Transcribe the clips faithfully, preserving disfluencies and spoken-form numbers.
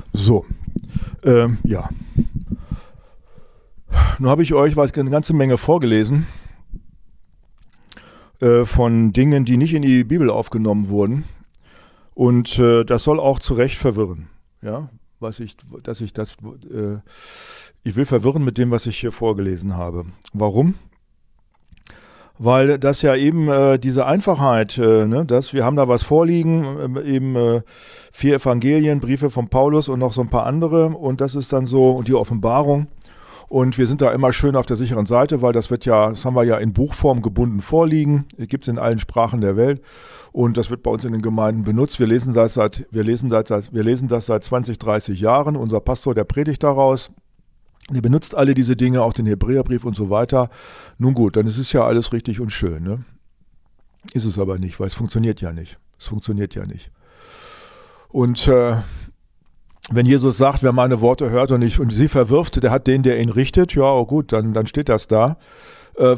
So, ähm, ja. Nun habe ich euch was, eine ganze Menge vorgelesen äh, von Dingen, die nicht in die Bibel aufgenommen wurden. Und äh, das soll auch zu Recht verwirren. Ja, was ich, dass ich das, äh, ich will verwirren mit dem, was ich hier vorgelesen habe. Warum? Weil das ja eben äh, diese Einfachheit, äh, ne, dass wir haben da was vorliegen, äh, eben äh, vier Evangelien, Briefe von Paulus und noch so ein paar andere und das ist dann so, und die Offenbarung. Und wir sind da immer schön auf der sicheren Seite, weil das wird ja, das haben wir ja in Buchform gebunden vorliegen, gibt es in allen Sprachen der Welt und das wird bei uns in den Gemeinden benutzt. Wir lesen das seit, wir lesen das seit, wir lesen das seit zwanzig, dreißig Jahren. Unser Pastor, der predigt daraus. Der benutzt alle diese Dinge, auch den Hebräerbrief und so weiter. Nun gut, dann ist es ja alles richtig und schön, ne? Ist es aber nicht, weil es funktioniert ja nicht. Es funktioniert ja nicht. Und äh, wenn Jesus sagt, wer meine Worte hört und, ich, und sie verwirft, der hat den, der ihn richtet, ja oh gut, dann, dann steht das da. Äh,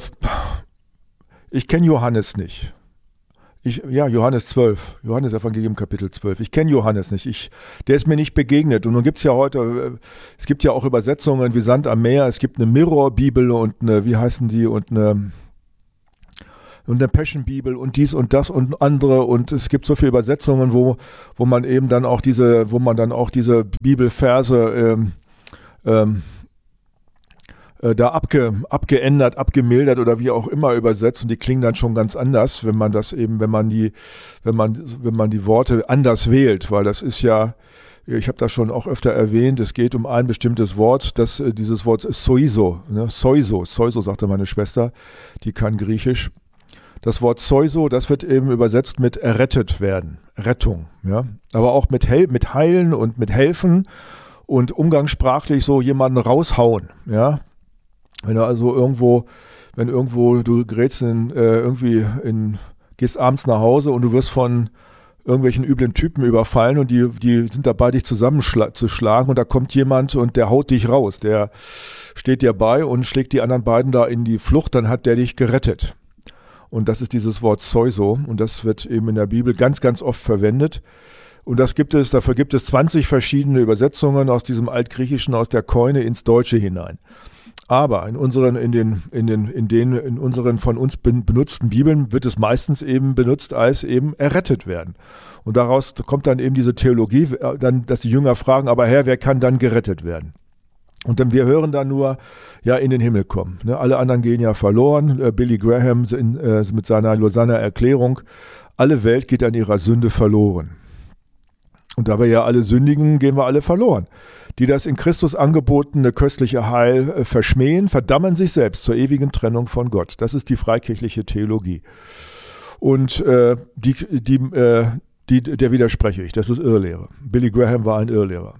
ich kenne Johannes nicht. Ich, ja, Johannes zwölf, Johannes Evangelium Kapitel zwölf. Ich kenne Johannes nicht, ich, der ist mir nicht begegnet. Und nun gibt es ja heute, es gibt ja auch Übersetzungen wie Sand am Meer, es gibt eine Mirror-Bibel und eine, wie heißen die, und eine, und eine Passion-Bibel und dies und das und andere. Und es gibt so viele Übersetzungen, wo, wo man eben dann auch diese, wo man dann auch diese Bibelverse ähm, ähm, da abge, abgeändert, abgemildert oder wie auch immer übersetzt und die klingen dann schon ganz anders, wenn man das eben, wenn man die, wenn man, wenn man die Worte anders wählt, weil das ist ja, ich habe das schon auch öfter erwähnt, es geht um ein bestimmtes Wort, das, dieses Wort Soiso, ne? Soiso, Soiso sagte meine Schwester, die kann Griechisch. Das Wort Soiso, das wird eben übersetzt mit errettet werden, Rettung, ja, aber auch mit, Hel- mit heilen und mit helfen und umgangssprachlich so jemanden raushauen, ja. Wenn du also irgendwo, wenn irgendwo, du gerätst in, äh, irgendwie in, gehst abends nach Hause und du wirst von irgendwelchen üblen Typen überfallen und die, die sind dabei, dich zusammenzuschlagen und da kommt jemand und der haut dich raus, der steht dir bei und schlägt die anderen beiden da in die Flucht, dann hat der dich gerettet. Und das ist dieses Wort Soiso und das wird eben in der Bibel ganz, ganz oft verwendet. Und das gibt es, dafür gibt es zwanzig verschiedene Übersetzungen aus diesem Altgriechischen, aus der Koine ins Deutsche hinein. Aber in unseren, in den, in den, in den, in unseren von uns benutzten Bibeln wird es meistens eben benutzt als eben errettet werden. Und daraus kommt dann eben diese Theologie, dann, dass die Jünger fragen, aber Herr, wer kann dann gerettet werden? Und dann wir hören dann nur, ja, in den Himmel kommen. Ne? Alle anderen gehen ja verloren. Äh, Billy Graham in, äh, mit seiner Lausanner Erklärung, alle Welt geht an ihrer Sünde verloren. Und da wir ja alle sündigen, gehen wir alle verloren. Die das in Christus angebotene köstliche Heil äh, verschmähen, verdammen sich selbst zur ewigen Trennung von Gott. Das ist die freikirchliche Theologie. Und äh, die, die, äh, die, der widerspreche ich, das ist Irrlehre. Billy Graham war ein Irrlehrer.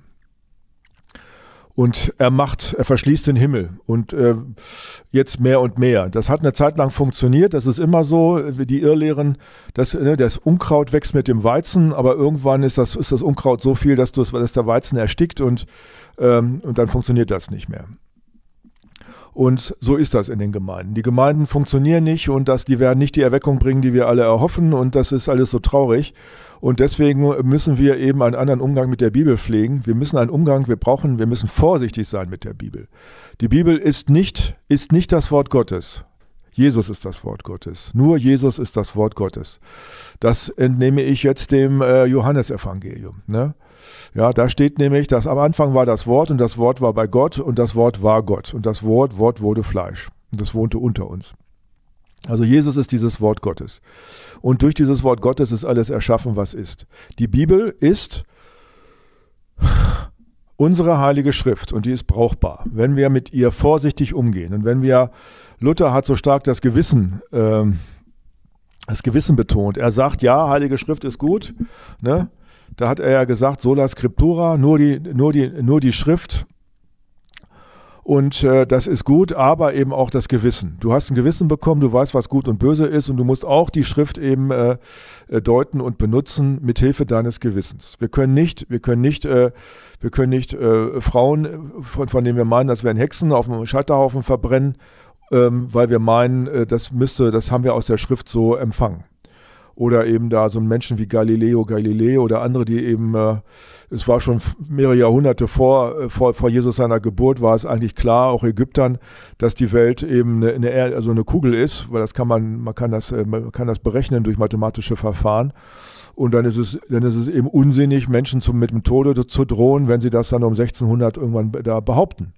Und er macht, er verschließt den Himmel und äh, jetzt mehr und mehr. Das hat eine Zeit lang funktioniert, das ist immer so, die Irrlehren, das, ne, das Unkraut wächst mit dem Weizen, aber irgendwann ist das, ist das Unkraut so viel, dass, dass der Weizen erstickt und, ähm, und dann funktioniert das nicht mehr. Und so ist das in den Gemeinden. Die Gemeinden funktionieren nicht und das, die werden nicht die Erweckung bringen, die wir alle erhoffen und das ist alles so traurig. Und deswegen müssen wir eben einen anderen Umgang mit der Bibel pflegen. Wir müssen einen Umgang, wir brauchen, wir müssen vorsichtig sein mit der Bibel. Die Bibel ist nicht, ist nicht das Wort Gottes. Jesus ist das Wort Gottes. Nur Jesus ist das Wort Gottes. Das entnehme ich jetzt dem äh, Johannesevangelium, ne? Ja, da steht nämlich, dass am Anfang war das Wort und das Wort war bei Gott und das Wort war Gott. Und das Wort, Wort wurde Fleisch und das wohnte unter uns. Also Jesus ist dieses Wort Gottes. Und durch dieses Wort Gottes ist alles erschaffen, was ist. Die Bibel ist unsere heilige Schrift und die ist brauchbar, wenn wir mit ihr vorsichtig umgehen. Und wenn wir, Luther hat so stark das Gewissen, ähm, das Gewissen betont. Er sagt, ja, heilige Schrift ist gut, ne? Da hat er ja gesagt, sola scriptura, nur die, nur die, nur die Schrift. Und äh, das ist gut, aber eben auch das Gewissen. Du hast ein Gewissen bekommen, du weißt, was gut und böse ist und du musst auch die Schrift eben äh, deuten und benutzen mit Hilfe deines Gewissens. Wir können nicht, wir können nicht, äh, wir können nicht äh, Frauen, von, von denen wir meinen, das wären Hexen, auf dem Scheiterhaufen verbrennen, ähm, weil wir meinen, äh, das müsste, das haben wir aus der Schrift so empfangen. Oder eben da so Menschen wie Galileo Galilei oder andere, die eben, äh, es war schon mehrere Jahrhunderte vor, vor, vor Jesus seiner Geburt, war es eigentlich klar, auch Ägyptern, dass die Welt eben eine, eine, also eine Kugel ist, weil das kann man, man kann das, man kann das berechnen durch mathematische Verfahren. Und dann ist es, dann ist es eben unsinnig, Menschen zum, mit dem Tode zu drohen, wenn sie das dann um sechzehnhundert irgendwann da behaupten.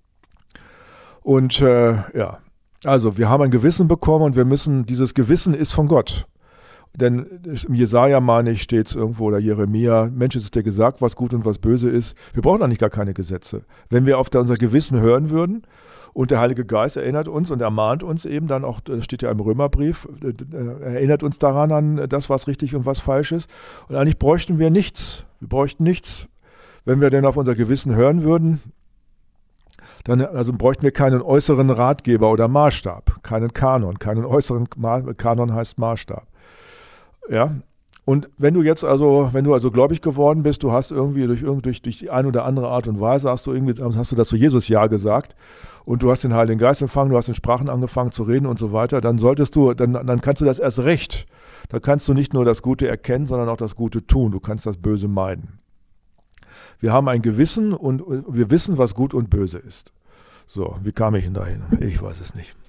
Und äh, ja, also wir haben ein Gewissen bekommen und wir müssen, dieses Gewissen ist von Gott. Denn im Jesaja, meine ich, steht es irgendwo, oder Jeremia, Mensch, es ist dir gesagt, was gut und was böse ist. Wir brauchen eigentlich gar keine Gesetze. Wenn wir auf unser Gewissen hören würden und der Heilige Geist erinnert uns und ermahnt uns eben dann auch, das steht ja im Römerbrief, erinnert uns daran an das, was richtig und was falsch ist. Und eigentlich bräuchten wir nichts. Wir bräuchten nichts. Wenn wir denn auf unser Gewissen hören würden, dann also bräuchten wir keinen äußeren Ratgeber oder Maßstab, keinen Kanon. Keinen äußeren Ma- Kanon heißt Maßstab. Ja, und wenn du jetzt also, wenn du also gläubig geworden bist, du hast irgendwie durch, durch, durch die eine oder andere Art und Weise, hast du irgendwie, hast du dazu Jesus Ja gesagt und du hast den Heiligen Geist empfangen, du hast in Sprachen angefangen zu reden und so weiter, dann solltest du, dann, dann kannst du das erst recht. Da kannst du nicht nur das Gute erkennen, sondern auch das Gute tun. Du kannst das Böse meiden. Wir haben ein Gewissen und wir wissen, was gut und böse ist. So, wie kam ich denn dahin? Ich weiß es nicht.